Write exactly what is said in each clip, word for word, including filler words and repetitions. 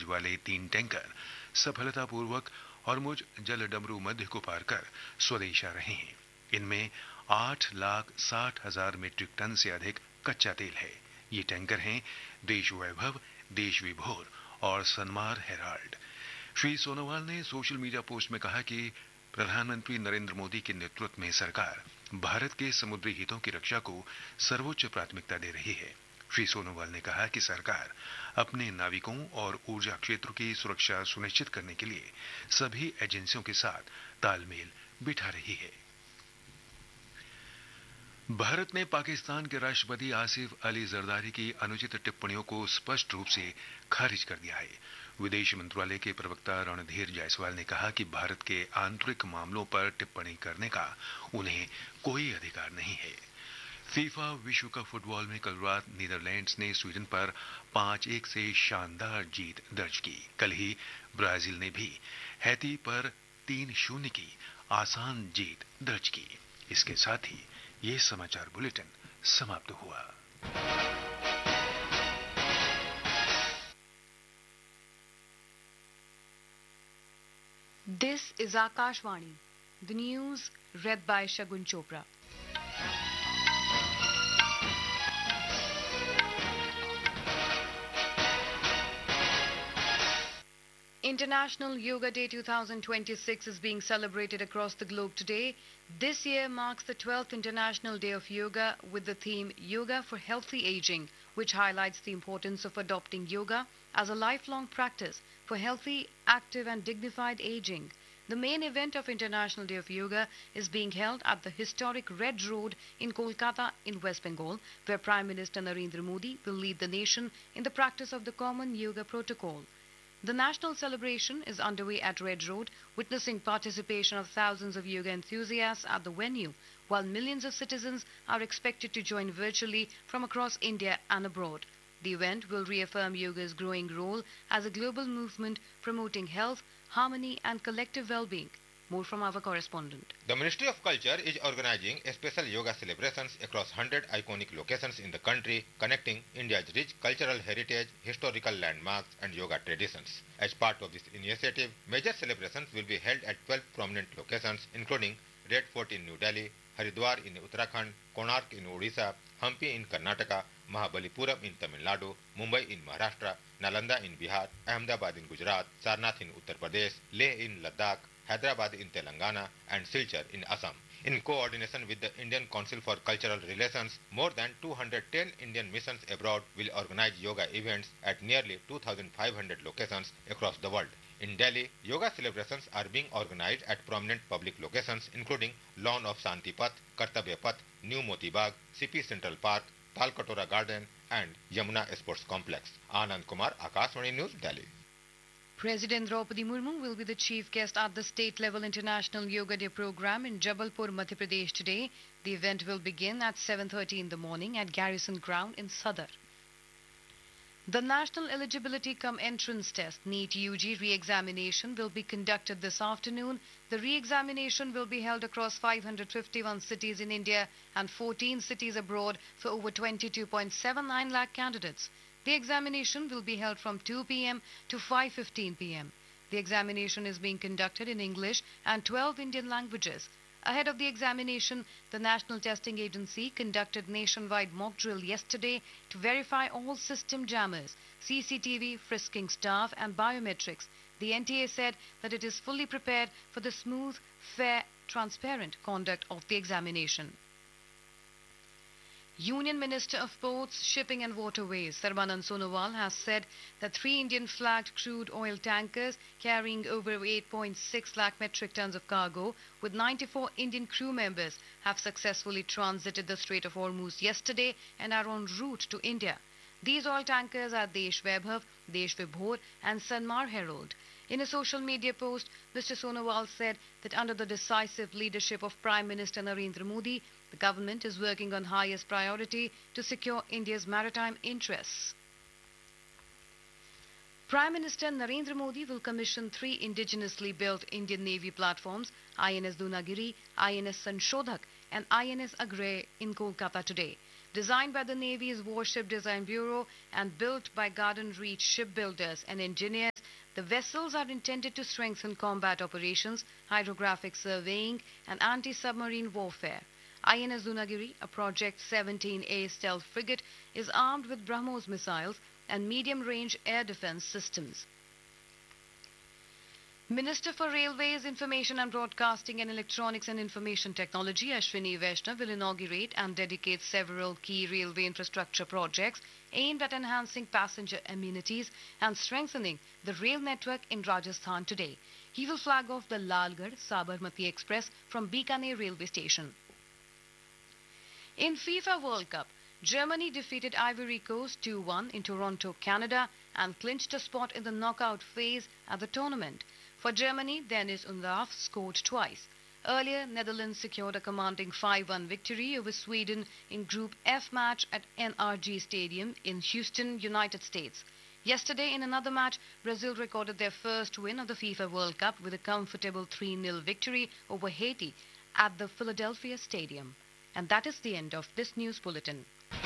वाले तीन टैंकर सफलतापूर्वक हॉर्मुज जल डमरू मध्य को पार कर स्वदेश आ रहे हैं। इनमें आठ लाख साठ हजार मीट्रिक टन से अधिक कच्चा तेल है। ये टैंकर हैं देश वैभव, देश विभोर और सनमार हेराल्ड। श्री सोनोवाल ने सोशल मीडिया पोस्ट में कहा कि प्रधानमंत्री नरेंद्र मोदी के नेतृत्व में सरकार भारत के समुद्री हितों की रक्षा को सर्वोच्च प्राथमिकता दे रही है। श्री सोनोवाल ने कहा कि सरकार अपने नाविकों और ऊर्जा क्षेत्र की सुरक्षा सुनिश्चित करने के लिए सभी एजेंसियों के साथ तालमेल बिठा रही है। भारत ने पाकिस्तान के राष्ट्रपति आसिफ अली जरदारी की अनुचित टिप्पणियों को स्पष्ट रूप से खारिज कर दिया है। विदेश मंत्रालय के प्रवक्ता रणधीर जायसवाल ने कहा कि भारत के आंतरिक मामलों पर टिप्पणी करने का उन्हें कोई अधिकार नहीं है। फीफा विश्व कप फुटबॉल में कल रात नीदरलैंड्स ने स्वीडन पर पांच एक से शानदार जीत दर्ज की। कल ही ब्राजील ने भी हैती पर तीन शून्य की आसान जीत दर्ज की। इसके साथ ही ये समाचार बुलेटिन समाप्त हुआ। This is Akashvani, the news read by Shagun Chopra. International Yoga Day twenty twenty-six is being celebrated across the globe today. This year marks the twelfth International Day of Yoga with the theme Yoga for Healthy Aging, which highlights the importance of adopting yoga as a lifelong practice for healthy, active and dignified aging. The main event of International Day of Yoga is being held at the historic Red Road in Kolkata in West Bengal, where Prime Minister Narendra Modi will lead the nation in the practice of the common yoga protocol. The national celebration is underway at Red Road, witnessing participation of thousands of yoga enthusiasts at the venue, while millions of citizens are expected to join virtually from across India and abroad. The event will reaffirm yoga's growing role as a global movement promoting health, harmony and collective well-being. More from our correspondent. The Ministry of Culture is organizing a special yoga celebrations across one hundred iconic locations in the country, connecting India's rich cultural heritage, historical landmarks and yoga traditions. As part of this initiative, major celebrations will be held at twelve prominent locations, including Red Fort in New Delhi, Haridwar in Uttarakhand, Konark in Odisha, Hampi in Karnataka, Mahabalipuram in Tamil Nadu, Mumbai in Maharashtra, Nalanda in Bihar, Ahmedabad in Gujarat, Sarnath in Uttar Pradesh, Leh in Ladakh, Hyderabad in Telangana and Silchar in Assam. In coordination with the Indian Council for Cultural Relations, more than two hundred ten Indian missions abroad will organize yoga events at nearly two thousand five hundred locations across the world. In Delhi, yoga celebrations are being organized at prominent public locations including Lawn of Shanti Path, Kartavya Path, New Moti Bagh, C P Central Park, Talkatora Garden and Yamuna Sports Complex. Anand Kumar, Akashvani News, Delhi. President Draupadi Murmu will be the chief guest at the state-level International Yoga Day program in Jabalpur, Madhya Pradesh today. The event will begin at seven thirty in the morning at Garrison Ground in Sadar. The National Eligibility Cum Entrance Test NEET U G re-examination will be conducted this afternoon. The re-examination will be held across five hundred fifty-one cities in India and fourteen cities abroad for over twenty-two point seven nine lakh candidates. The examination will be held from two p m to five fifteen p m The examination is being conducted in English and twelve Indian languages. Ahead of the examination, the National Testing Agency conducted nationwide mock drill yesterday to verify all system jammers, C C T V, frisking staff and biometrics. The N T A said that it is fully prepared for the smooth, fair, transparent conduct of the examination. Union Minister of Ports, Shipping and Waterways, Sarbanand Sonowal, has said that three Indian-flagged crude oil tankers carrying over eight point six lakh metric tons of cargo with ninety-four Indian crew members have successfully transited the Strait of Hormuz yesterday and are en route to India. These oil tankers are Desh Vaibhav, Desh Vibhor and Sanmar Herald. In a social media post, Mister Sonowal said that under the decisive leadership of Prime Minister Narendra Modi, the government is working on highest priority to secure India's maritime interests. Prime Minister Narendra Modi will commission three indigenously built Indian Navy platforms, I N S Dunagiri, I N S Sanshodhak and I N S Agray in Kolkata today. Designed by the Navy's Warship Design Bureau and built by Garden Reach shipbuilders and engineers, the vessels are intended to strengthen combat operations, hydrographic surveying, and anti-submarine warfare. I N S Dunagiri, a Project seventeen A stealth frigate, is armed with BrahMos missiles and medium-range air defense systems. Minister for Railways, Information and Broadcasting and Electronics and Information Technology, Ashwini Vaishnav, will inaugurate and dedicate several key railway infrastructure projects aimed at enhancing passenger amenities and strengthening the rail network in Rajasthan today. He will flag off the Lalgarh Sabarmati Express from Bikaner railway station. In FIFA World Cup, Germany defeated Ivory Coast two one in Toronto, Canada, and clinched a spot in the knockout phase at the tournament. For Germany, Dennis Undav scored twice. Earlier, Netherlands secured a commanding five one victory over Sweden in Group F match at N R G Stadium in Houston, United States. Yesterday, in another match, Brazil recorded their first win of the FIFA World Cup with a comfortable three nil victory over Haiti at the Philadelphia Stadium. And that is the end of this news bulletin.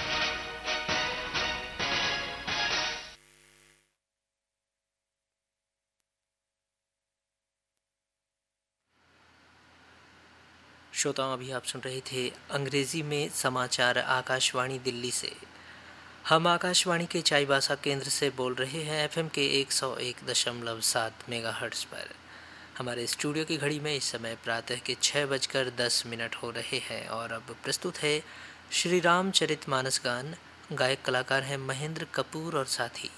श्रोताओं, अभी आप सुन रहे थे अंग्रेजी में समाचार आकाशवाणी दिल्ली से। हम आकाशवाणी के चाईबासा केंद्र से बोल रहे हैं एफएम के एक सौ एक दशमलव सात मेगाहर्ट्ज़ पर। हमारे स्टूडियो की घड़ी में इस समय प्रातः के छः बजकर दस मिनट हो रहे हैं और अब प्रस्तुत है श्री रामचरितमानस गान। गायक कलाकार हैं महेंद्र कपूर और साथी।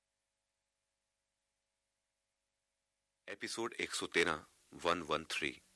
एपिसोड एक सौ तेरह वन वन थ्री